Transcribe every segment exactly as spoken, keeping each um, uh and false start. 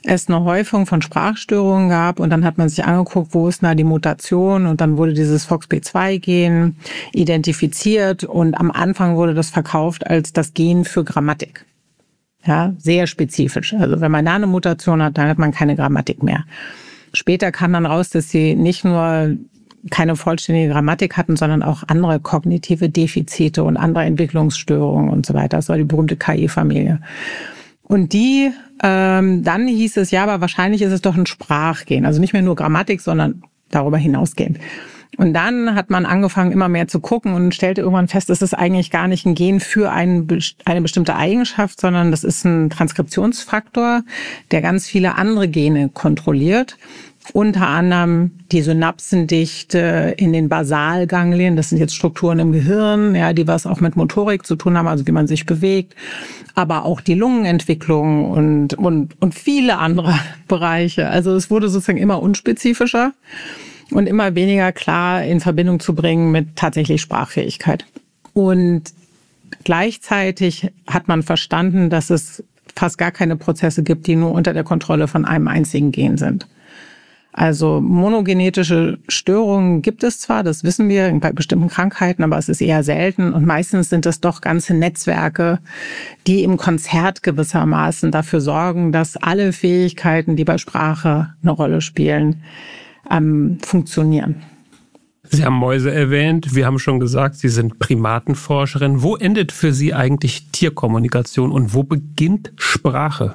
es eine Häufung von Sprachstörungen gab und dann hat man sich angeguckt, wo ist da die Mutation und dann wurde dieses F O X P zwei Gen identifiziert und am Anfang wurde das verkauft als das Gen für Grammatik. Ja, sehr spezifisch. Also wenn man da eine Mutation hat, dann hat man keine Grammatik mehr. Später kam dann raus, dass sie nicht nur keine vollständige Grammatik hatten, sondern auch andere kognitive Defizite und andere Entwicklungsstörungen und so weiter. Das war die berühmte K I-Familie. Und die, ähm, dann hieß es, ja, aber wahrscheinlich ist es doch ein Sprachgen. Also nicht mehr nur Grammatik, sondern darüber hinausgehend. Und dann hat man angefangen, immer mehr zu gucken und stellte irgendwann fest, es ist eigentlich gar nicht ein Gen für einen, eine bestimmte Eigenschaft, sondern das ist ein Transkriptionsfaktor, der ganz viele andere Gene kontrolliert. Unter anderem die Synapsendichte in den Basalganglien, das sind jetzt Strukturen im Gehirn, ja, die was auch mit Motorik zu tun haben, also wie man sich bewegt, aber auch die Lungenentwicklung und, und, und viele andere Bereiche. Also es wurde sozusagen immer unspezifischer und immer weniger klar in Verbindung zu bringen mit tatsächlich Sprachfähigkeit. Und gleichzeitig hat man verstanden, dass es fast gar keine Prozesse gibt, die nur unter der Kontrolle von einem einzigen Gen sind. Also monogenetische Störungen gibt es zwar, das wissen wir bei bestimmten Krankheiten, aber es ist eher selten und meistens sind es doch ganze Netzwerke, die im Konzert gewissermaßen dafür sorgen, dass alle Fähigkeiten, die bei Sprache eine Rolle spielen, ähm, funktionieren. Sie haben Mäuse erwähnt, wir haben schon gesagt, Sie sind Primatenforscherin. Wo endet für Sie eigentlich Tierkommunikation und wo beginnt Sprache?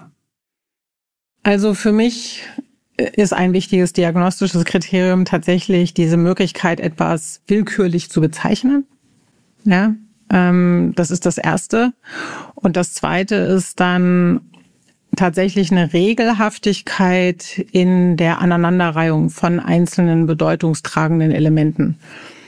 Also für mich ist ein wichtiges diagnostisches Kriterium tatsächlich diese Möglichkeit, etwas willkürlich zu bezeichnen. Ja, ähm, das ist das Erste. Und das Zweite ist dann tatsächlich eine Regelhaftigkeit in der Aneinanderreihung von einzelnen bedeutungstragenden Elementen.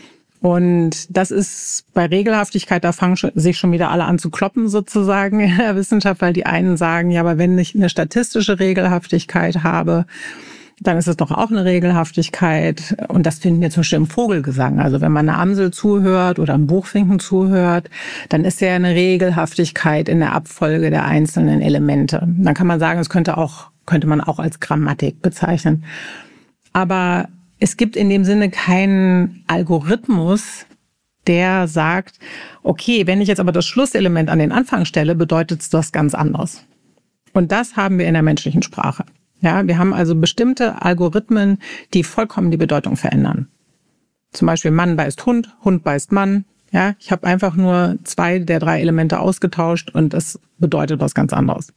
Und das ist bei Regelhaftigkeit, da fangen sich schon wieder alle an zu kloppen sozusagen in der Wissenschaft, weil die einen sagen, ja, aber wenn ich eine statistische Regelhaftigkeit habe, dann ist es doch auch eine Regelhaftigkeit. Und das finden wir zum Beispiel im Vogelgesang. Also wenn man einer Amsel zuhört oder einem Buchfinken zuhört, dann ist ja eine Regelhaftigkeit in der Abfolge der einzelnen Elemente. Dann kann man sagen, es könnte auch, könnte man auch als Grammatik bezeichnen. Aber es gibt in dem Sinne keinen Algorithmus, der sagt, okay, wenn ich jetzt aber das Schlusselement an den Anfang stelle, bedeutet es das ganz anderes. Und das haben wir in der menschlichen Sprache. Ja, wir haben also bestimmte Algorithmen, die vollkommen die Bedeutung verändern. Zum Beispiel Mann beißt Hund, Hund beißt Mann. Ja, ich habe einfach nur zwei der drei Elemente ausgetauscht und das bedeutet was ganz anderes.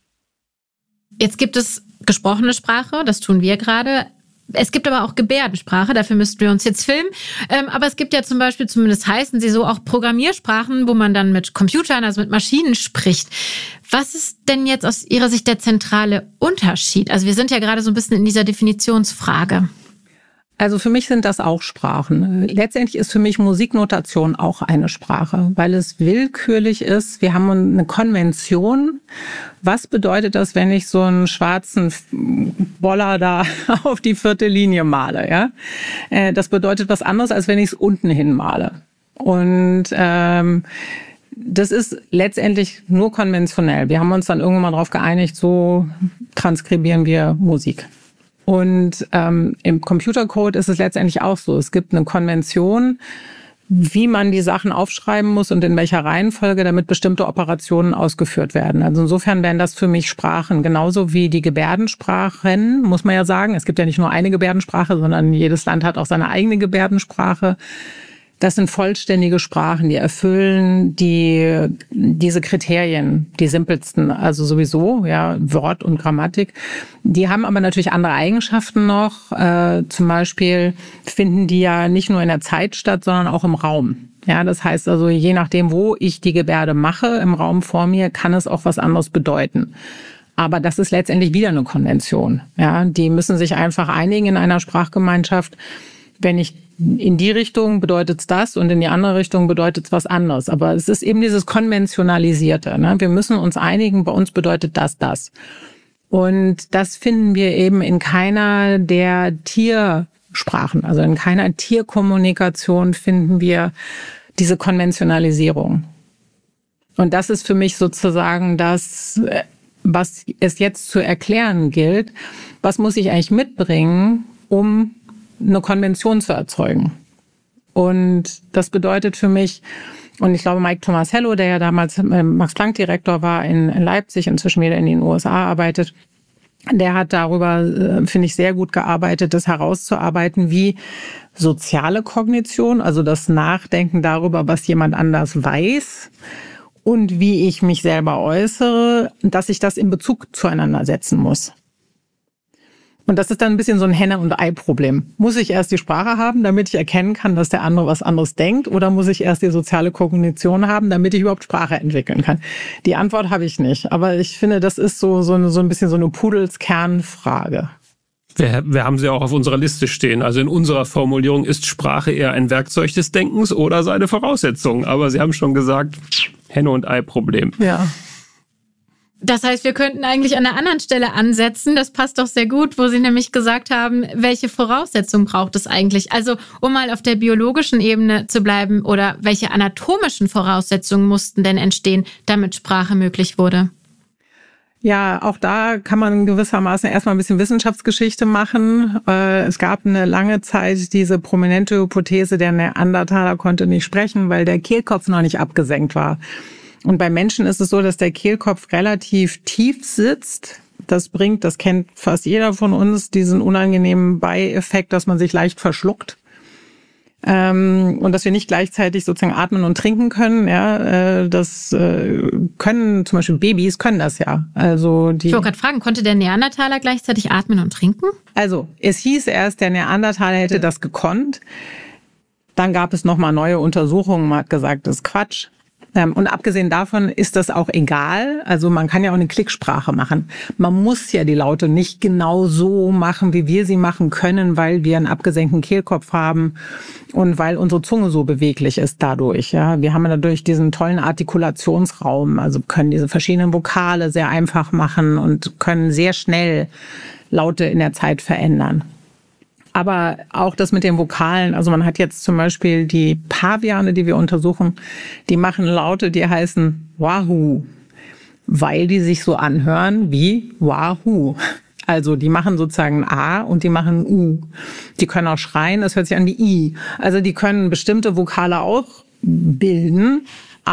Jetzt gibt es gesprochene Sprache, das tun wir gerade. Es gibt aber auch Gebärdensprache, dafür müssten wir uns jetzt filmen. Ähm, aber es gibt ja zum Beispiel, zumindest heißen sie so, auch Programmiersprachen, wo man dann mit Computern, also mit Maschinen spricht. Was ist denn jetzt aus Ihrer Sicht der zentrale Unterschied? Also wir sind ja gerade so ein bisschen in dieser Definitionsfrage. Also für mich sind das auch Sprachen. Letztendlich ist für mich Musiknotation auch eine Sprache, weil es willkürlich ist. Wir haben eine Konvention. Was bedeutet das, wenn ich so einen schwarzen Boller da auf die vierte Linie male? Ja, das bedeutet was anderes, als wenn ich es unten hin male. Und ähm, das ist letztendlich nur konventionell. Wir haben uns dann irgendwann mal darauf geeinigt, so transkribieren wir Musik. Und ähm, im Computercode ist es letztendlich auch so. Es gibt eine Konvention, wie man die Sachen aufschreiben muss und in welcher Reihenfolge, damit bestimmte Operationen ausgeführt werden. Also insofern wären das für mich Sprachen, genauso wie die Gebärdensprachen, muss man ja sagen. Es gibt ja nicht nur eine Gebärdensprache, sondern jedes Land hat auch seine eigene Gebärdensprache. Das sind vollständige Sprachen, die erfüllen die diese Kriterien, die simpelsten, also sowieso, ja, Wort und Grammatik. Die haben aber natürlich andere Eigenschaften noch. Äh, zum Beispiel finden die ja nicht nur in der Zeit statt, sondern auch im Raum. Ja, das heißt also, je nachdem, wo ich die Gebärde mache im Raum vor mir, kann es auch was anderes bedeuten. Aber das ist letztendlich wieder eine Konvention. Ja, die müssen sich einfach einigen in einer Sprachgemeinschaft. Wenn ich in die Richtung bedeutet es das und in die andere Richtung bedeutet es was anderes. Aber es ist eben dieses Konventionalisierte. Ne? Wir müssen uns einigen, bei uns bedeutet das, das. Und das finden wir eben in keiner der Tiersprachen, also in keiner Tierkommunikation finden wir diese Konventionalisierung. Und das ist für mich sozusagen das, was es jetzt zu erklären gilt, was muss ich eigentlich mitbringen, um eine Konvention zu erzeugen. Und das bedeutet für mich, und ich glaube, Mike Tomasello, der ja damals Max-Planck-Direktor war in Leipzig, inzwischen wieder in den U S A arbeitet, der hat darüber, finde ich, sehr gut gearbeitet, das herauszuarbeiten, wie soziale Kognition, also das Nachdenken darüber, was jemand anders weiß und wie ich mich selber äußere, dass ich das in Bezug zueinander setzen muss. Und das ist dann ein bisschen so ein Henne- und Ei-Problem. Muss ich erst die Sprache haben, damit ich erkennen kann, dass der andere was anderes denkt? Oder muss ich erst die soziale Kognition haben, damit ich überhaupt Sprache entwickeln kann? Die Antwort habe ich nicht. Aber ich finde, das ist so, so, so ein bisschen so eine Pudelskernfrage. Wir, wir haben sie auch auf unserer Liste stehen. Also in unserer Formulierung ist Sprache eher ein Werkzeug des Denkens oder seine Voraussetzung. Aber Sie haben schon gesagt, Henne- und Ei-Problem. Ja. Das heißt, wir könnten eigentlich an einer anderen Stelle ansetzen. Das passt doch sehr gut, wo Sie nämlich gesagt haben, welche Voraussetzungen braucht es eigentlich? Also, um mal auf der biologischen Ebene zu bleiben, oder welche anatomischen Voraussetzungen mussten denn entstehen, damit Sprache möglich wurde? Ja, auch da kann man gewissermaßen erstmal ein bisschen Wissenschaftsgeschichte machen. Es gab eine lange Zeit diese prominente Hypothese, der Neandertaler konnte nicht sprechen, weil der Kehlkopf noch nicht abgesenkt war. Und bei Menschen ist es so, dass der Kehlkopf relativ tief sitzt. Das bringt, das kennt fast jeder von uns, diesen unangenehmen Beieffekt, dass man sich leicht verschluckt. Ähm, und dass wir nicht gleichzeitig sozusagen atmen und trinken können. Ja, äh, das äh, können zum Beispiel Babys können das ja. Also die. Ich wollte gerade fragen, konnte der Neandertaler gleichzeitig atmen und trinken? Also es hieß erst, der Neandertaler hätte das gekonnt. Dann gab es nochmal neue Untersuchungen. Man hat gesagt, das ist Quatsch. Und abgesehen davon ist das auch egal. Also man kann ja auch eine Klicksprache machen. Man muss ja die Laute nicht genau so machen, wie wir sie machen können, weil wir einen abgesenkten Kehlkopf haben und weil unsere Zunge so beweglich ist dadurch. Ja, wir haben dadurch diesen tollen Artikulationsraum, also können diese verschiedenen Vokale sehr einfach machen und können sehr schnell Laute in der Zeit verändern. Aber auch das mit den Vokalen, also man hat jetzt zum Beispiel die Paviane, die wir untersuchen, die machen Laute, die heißen Wahoo, weil die sich so anhören wie Wahoo. Also die machen sozusagen ein A und die machen ein U. Die können auch schreien, das hört sich an wie I. Also die können bestimmte Vokale auch bilden,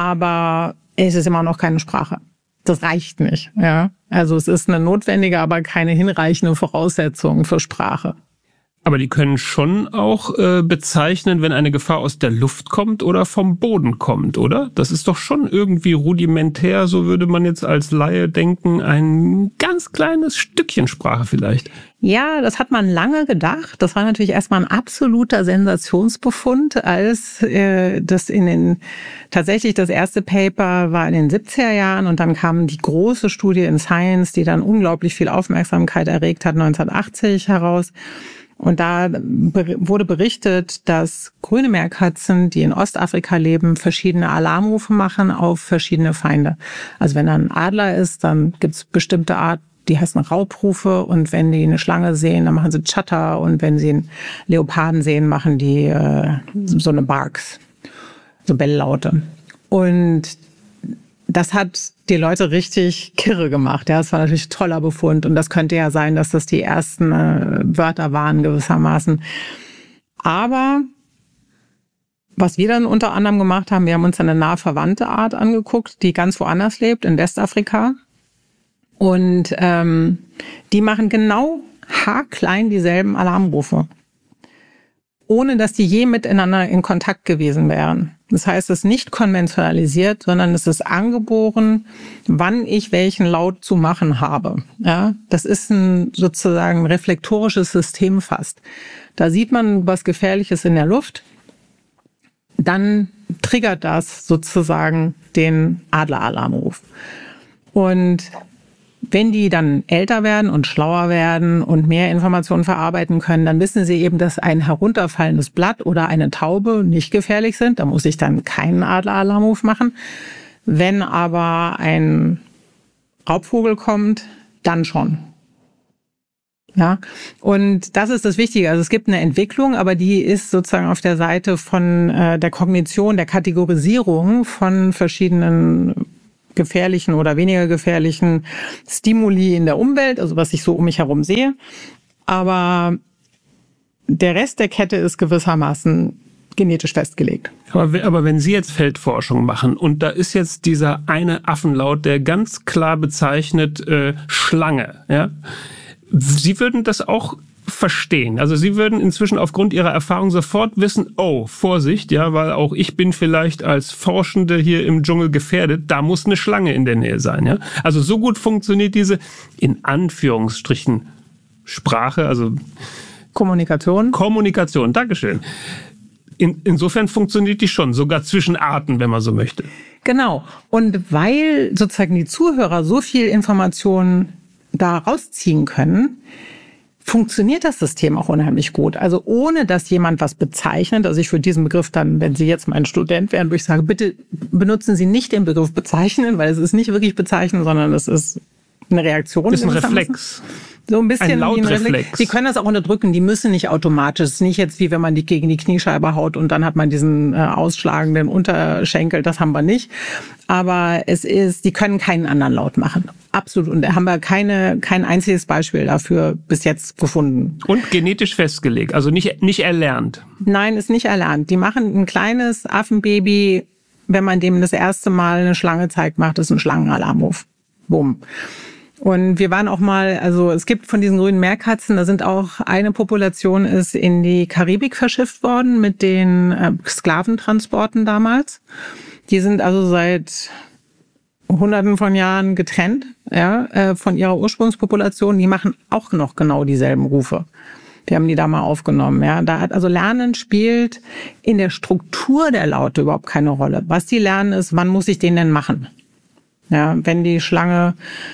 aber es ist immer noch keine Sprache. Das reicht nicht. Ja? Also es ist eine notwendige, aber keine hinreichende Voraussetzung für Sprache. Aber die können schon auch äh, bezeichnen, wenn eine Gefahr aus der Luft kommt oder vom Boden kommt, oder? Das ist doch schon irgendwie rudimentär, so würde man jetzt als Laie denken, ein ganz kleines Stückchen Sprache vielleicht. Ja, das hat man lange gedacht. Das war natürlich erstmal ein absoluter Sensationsbefund, als äh, das in den, tatsächlich das erste Paper war in den siebziger Jahren und dann kam die große Studie in Science, die dann unglaublich viel Aufmerksamkeit erregt hat, neunzehnhundertachtzig heraus. Und da wurde berichtet, dass grüne Meerkatzen, die in Ostafrika leben, verschiedene Alarmrufe machen auf verschiedene Feinde. Also wenn da ein Adler ist, dann gibt's bestimmte Art, die heißen Raubrufe. Und wenn die eine Schlange sehen, dann machen sie Chatter. Und wenn sie einen Leoparden sehen, machen die äh, so eine Barks, so Belllaute. Und das hat die Leute richtig kirre gemacht. Ja, das war natürlich ein toller Befund. Und das könnte ja sein, dass das die ersten äh, Wörter waren gewissermaßen. Aber was wir dann unter anderem gemacht haben, wir haben uns eine nah verwandte Art angeguckt, die ganz woanders lebt, in Westafrika. Und ähm, die machen genau haarklein dieselben Alarmrufe, ohne dass die je miteinander in Kontakt gewesen wären. Das heißt, es ist nicht konventionalisiert, sondern es ist angeboren, wann ich welchen Laut zu machen habe. Ja, das ist ein sozusagen reflektorisches System fast. Da sieht man was Gefährliches in der Luft, dann triggert das sozusagen den Adleralarmruf. Und wenn die dann älter werden und schlauer werden und mehr Informationen verarbeiten können, dann wissen sie eben, dass ein herunterfallendes Blatt oder eine Taube nicht gefährlich sind. Da muss ich dann keinen Adleralarmruf machen. Wenn aber ein Raubvogel kommt, dann schon. Ja, und das ist das Wichtige. Also es gibt eine Entwicklung, aber die ist sozusagen auf der Seite von äh, der Kognition, der Kategorisierung von verschiedenen gefährlichen oder weniger gefährlichen Stimuli in der Umwelt, also was ich so um mich herum sehe. Aber der Rest der Kette ist gewissermaßen genetisch festgelegt. Aber, aber wenn Sie jetzt Feldforschung machen und da ist jetzt dieser eine Affenlaut, der ganz klar bezeichnet äh, Schlange, ja, Sie würden das auch verstehen. Also Sie würden inzwischen aufgrund Ihrer Erfahrung sofort wissen, oh, Vorsicht, ja, weil auch ich bin vielleicht als Forschende hier im Dschungel gefährdet, da muss eine Schlange in der Nähe sein, ja. Also so gut funktioniert diese, in Anführungsstrichen, Sprache, also Kommunikation. Kommunikation, Dankeschön. In, insofern funktioniert die schon, sogar zwischen Arten, wenn man so möchte. Genau. Und weil sozusagen die Zuhörer so viel Informationen da rausziehen können, funktioniert das System auch unheimlich gut. Also ohne, dass jemand was bezeichnet. Also ich würde diesen Begriff dann, wenn Sie jetzt mein Student wären, würde ich sagen, bitte benutzen Sie nicht den Begriff bezeichnen, weil es ist nicht wirklich bezeichnen, sondern es ist eine Reaktion. Das ist ein Reflex. So ein bisschen ein Lautreflex. Wie ein Reflex. Die können das auch unterdrücken, die müssen nicht automatisch. Es ist nicht jetzt wie wenn man die gegen die Kniescheibe haut und dann hat man diesen äh, ausschlagenden Unterschenkel, das haben wir nicht. Aber es ist, die können keinen anderen Laut machen. Absolut. Und da haben wir keine, kein einziges Beispiel dafür bis jetzt gefunden. Und genetisch festgelegt, also nicht, nicht erlernt. Nein, ist nicht erlernt. Die machen ein kleines Affenbaby, wenn man dem das erste Mal eine Schlange zeigt, macht es einen Schlangenalarmruf. Bumm. Und wir waren auch mal, also es gibt von diesen grünen Meerkatzen, da sind auch eine Population ist in die Karibik verschifft worden mit den äh, Sklaventransporten damals. Die sind also seit Hunderten von Jahren getrennt, ja, äh, von ihrer Ursprungspopulation. Die machen auch noch genau dieselben Rufe. Wir haben die da mal aufgenommen, ja. Da hat also Lernen spielt in der Struktur der Laute überhaupt keine Rolle. Was die lernen ist, wann muss ich den denn machen? Ja, wenn die Schlange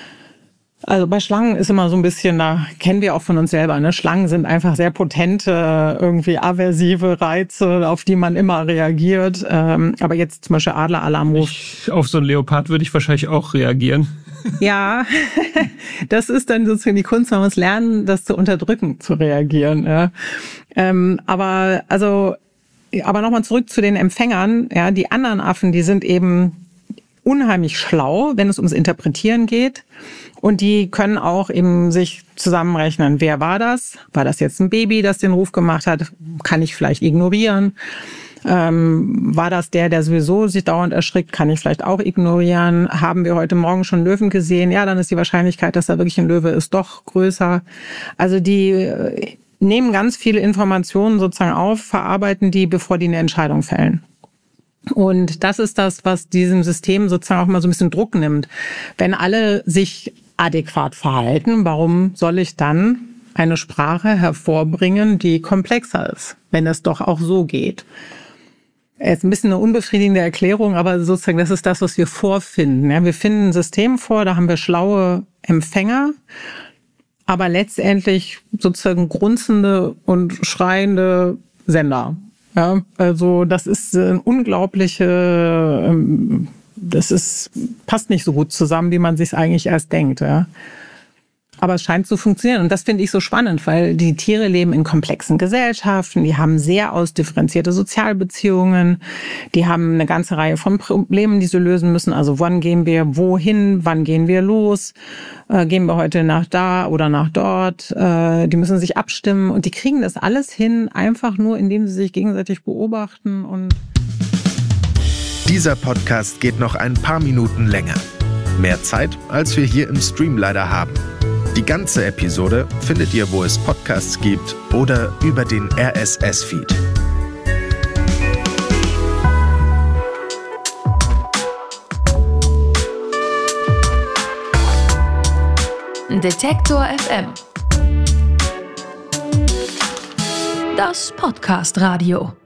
Also bei Schlangen ist immer so ein bisschen, da kennen wir auch von uns selber, ne? Schlangen sind einfach sehr potente, irgendwie aversive Reize, auf die man immer reagiert. Ähm, aber jetzt zum Beispiel Adleralarmruf. Ich, auf so einen Leopard würde ich wahrscheinlich auch reagieren. Ja, das ist dann sozusagen die Kunst, man muss lernen, das zu unterdrücken, zu reagieren. Ja. Ähm, aber also, aber nochmal zurück zu den Empfängern. Ja, die anderen Affen, die sind eben unheimlich schlau, wenn es ums Interpretieren geht. Und die können auch eben sich zusammenrechnen, wer war das? War das jetzt ein Baby, das den Ruf gemacht hat? Kann ich vielleicht ignorieren? Ähm, war das der, der sowieso sich dauernd erschrickt? Kann ich vielleicht auch ignorieren? Haben wir heute Morgen schon Löwen gesehen? Ja, dann ist die Wahrscheinlichkeit, dass da wirklich ein Löwe ist, doch größer. Also die äh, nehmen ganz viele Informationen sozusagen auf, verarbeiten die, bevor die eine Entscheidung fällen. Und das ist das, was diesem System sozusagen auch mal so ein bisschen Druck nimmt. Wenn alle sich adäquat verhalten, warum soll ich dann eine Sprache hervorbringen, die komplexer ist, wenn es doch auch so geht? Es ist ein bisschen eine unbefriedigende Erklärung, aber sozusagen das ist das, was wir vorfinden. Ja, wir finden ein System vor, da haben wir schlaue Empfänger, aber letztendlich sozusagen grunzende und schreiende Sender. Ja, also das ist eine unglaubliche, das ist, passt nicht so gut zusammen, wie man sich eigentlich erst denkt. Ja. Aber es scheint zu funktionieren und das finde ich so spannend, weil die Tiere leben in komplexen Gesellschaften, die haben sehr ausdifferenzierte Sozialbeziehungen, die haben eine ganze Reihe von Problemen, die sie lösen müssen. Also wann gehen wir wohin, wann gehen wir los, äh, gehen wir heute nach da oder nach dort, äh, die müssen sich abstimmen und die kriegen das alles hin, einfach nur indem sie sich gegenseitig beobachten. Und dieser Podcast geht noch ein paar Minuten länger. Mehr Zeit, als wir hier im Stream leider haben. Die ganze Episode findet ihr, wo es Podcasts gibt oder über den R S S-Feed. Detektor F M. Das Podcast-Radio.